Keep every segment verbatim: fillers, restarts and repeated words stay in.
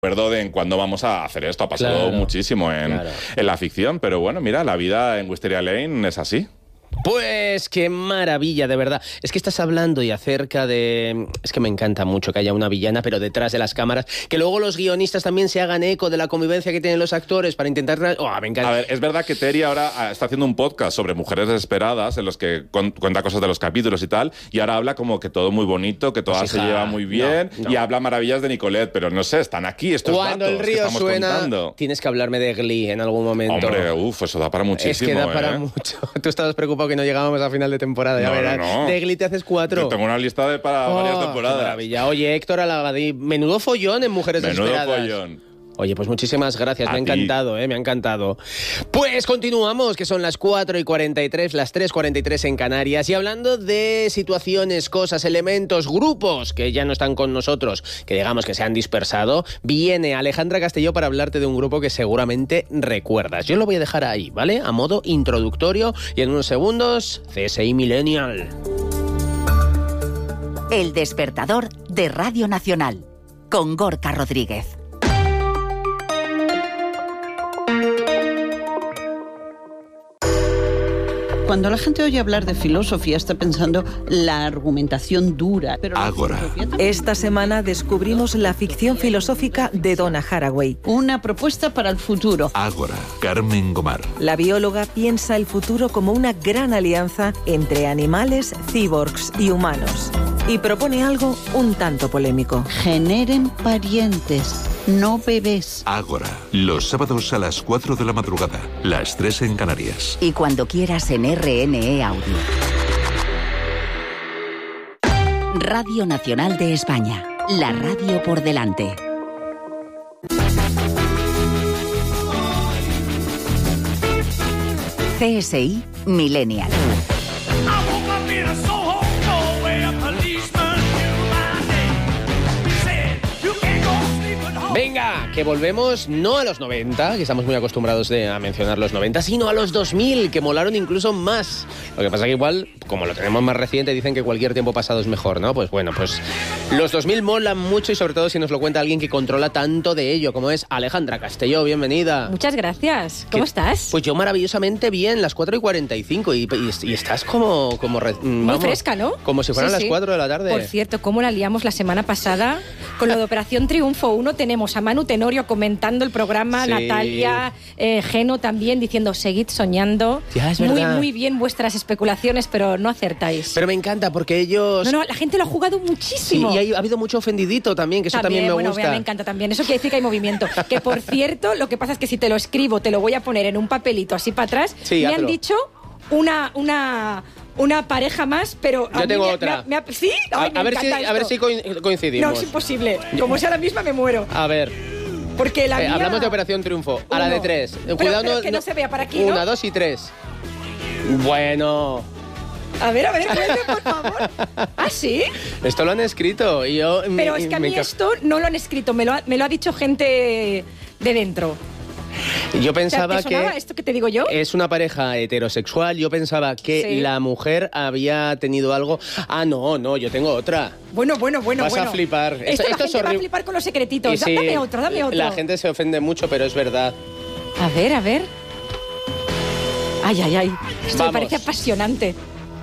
recuerdo de en cuándo vamos a hacer esto. Ha pasado Claro, muchísimo en, claro. en la ficción, pero bueno, mira, la vida en Wisteria Lane es así. Pues qué maravilla, de verdad. Es que estás hablando y acerca de... Es que me encanta mucho que haya una villana, pero detrás de las cámaras. Que luego los guionistas también se hagan eco de la convivencia que tienen los actores para intentar... Oh, me encanta. A ver, es verdad que Terry ahora está haciendo un podcast sobre mujeres desesperadas en los que con, cuenta cosas de los capítulos y tal, y ahora habla como que todo muy bonito, que todas Pues se hija, lleva muy bien, no, no. y habla maravillas de Nicolette, pero no sé, están aquí estos Cuando datos el que río estamos suena, contando. tienes que hablarme de Glee en algún momento. Hombre, uff, eso da para muchísimo. Es que da para ¿eh? mucho. Tú estabas preocupado que no llegábamos a final de temporada, ya No, verás. no, no. De Glee te haces cuatro. Yo tengo una lista de para Oh, varias qué temporadas. maravilla. Oye, Héctor Alagadí, menudo follón en Mujeres Menudo Desesperadas. follón. Oye, pues muchísimas gracias, A me ha ti. encantado, eh, me ha encantado. Pues continuamos, que son las cuatro y cuarenta y tres, las tres y cuarenta y tres en Canarias, y hablando de situaciones, cosas, elementos, grupos que ya no están con nosotros, que digamos que se han dispersado, viene Alejandra Castelló para hablarte de un grupo que seguramente recuerdas. Yo lo voy a dejar ahí, ¿vale? A modo introductorio, y en unos segundos, C S I Millennial. El despertador de Radio Nacional, con Gorka Rodríguez. Cuando la gente oye hablar de filosofía está pensando la argumentación dura. Pero la Ágora. filosofía también- Esta semana descubrimos la ficción filosófica de Donna Haraway. Una propuesta para el futuro. Ágora, Carmen Gomar. La bióloga piensa el futuro como una gran alianza entre animales, cyborgs y humanos. Y propone algo un tanto polémico. Generen parientes, no bebés. Ágora, los sábados a las cuatro de la madrugada, las tres en Canarias. Y cuando quieras en R N E Audio. Radio Nacional de España. La radio por delante. C S I Millennial. Venga, que volvemos no a los noventa, que estamos muy acostumbrados de, a mencionar los noventa, sino a los dos mil, que molaron incluso más. Lo que pasa que igual, como lo tenemos más reciente, dicen que cualquier tiempo pasado es mejor, ¿no? Pues bueno, pues los dos mil molan mucho y sobre todo si nos lo cuenta alguien que controla tanto de ello, como es Alejandra Castelló. Bienvenida. Muchas gracias. ¿Cómo ¿Qué- estás? Pues yo maravillosamente bien, las cuatro y cuarenta y cinco, y, y, y estás como... como re- Muy vamos, fresca, ¿no? Como si fueran Sí, las sí. cuatro de la tarde. Por cierto, ¿cómo la liamos la semana pasada? Con lo de Operación Triunfo uno tenemos a Manu Tenorio comentando el programa, Sí. Natalia, eh, Geno también diciendo, seguid soñando. Ya, es muy, verdad. muy bien vuestras especulaciones, pero no acertáis. Pero me encanta porque ellos... No, no, la gente lo ha jugado Sí, muchísimo. y hay- ha habido mucho ofendidito también, que eso también, me bueno, gusta. vea, me encanta también. Eso quiere decir que hay movimiento. Que por cierto, lo que pasa es que si te lo escribo, te lo voy a poner en un papelito así para atrás. Sí, me hazlo. han dicho una, una, una pareja más, pero a Yo mí tengo me- otra. me ha- me ha- ¿Sí? A, Ay, me a ver si, encanta a ver esto. si coin- coincidimos. No, es imposible. Como sea la misma, me muero. A ver, Porque la eh, mía... hablamos de Operación Triunfo. A la Uno. de tres. Eh, Pero- Cuidado, pero no, que no se vea para aquí, ¿no? Una, dos y tres. Bueno, A ver, a ver, cuente, por favor. ¿Ah, sí? esto lo han escrito y yo... Pero me- es que a me mí ca- esto no lo han escrito, me lo ha, me lo ha dicho gente de dentro. Yo O sea, pensaba ¿te sonaba que... esto que te digo yo? Es una pareja heterosexual. Yo pensaba que Sí. la mujer había tenido algo... Ah, no, no, yo tengo otra. Bueno, bueno, bueno, Vas a bueno. flipar. Esto, Esto- la esto es gente va a horrible. flipar con los secretitos. Y sí, Dame otro, dame otro. La gente se ofende mucho, pero es verdad. A ver, a ver. Ay, ay, ay. Esto Vamos. me parece apasionante.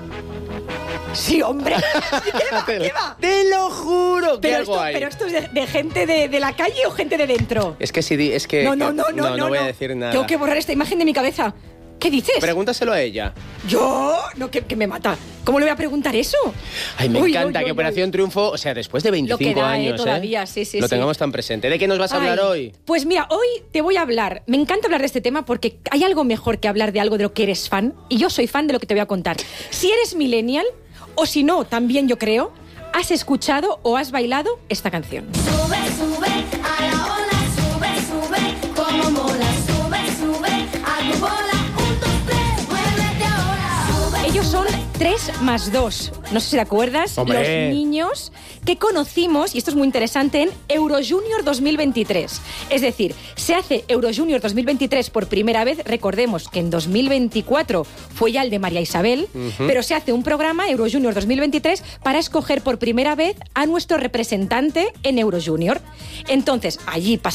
Sí, hombre. ¿Qué va? ¿Qué va? Te lo juro que Pero algo esto, hay. pero esto es de, de gente de, de la calle o gente de dentro. Es que si di- es que no, no, no, no, no, no voy a decir nada. Tengo que borrar esta imagen de mi cabeza. ¿Qué dices? Pregúntaselo a ella. ¿Yo? No, que, que me mata. ¿Cómo le voy a preguntar eso? Ay, me Uy, encanta uy, que uy, Operación Triunfo, o sea, después de veinticinco da, eh, años, todavía, sí, sí, lo sí. tengamos tan presente. ¿De qué nos vas a hablar Ay, hoy? Pues mira, hoy te voy a hablar. Me encanta hablar de este tema porque hay algo mejor que hablar de algo de lo que eres fan. Y yo soy fan de lo que te voy a contar. Si eres millennial, o si no, también yo creo, has escuchado o has bailado esta canción. Sube, sube a la ola, sube, sube, como mola, sube, sube a tu bola, un, dos, tres, muévete ahora. Sube, Ellos son tres más dos. No sé si te acuerdas, Hombre. los niños que conocimos, y esto es muy interesante, en Eurojunior dos mil veintitrés. Es decir, se hace Eurojunior dos mil veintitrés por primera vez. Recordemos que en dos mil veinticuatro fue ya el de María Isabel, pero se hace un programa, Eurojunior dos mil veintitrés, para escoger por primera vez a nuestro representante en Eurojunior. Entonces, allí pasan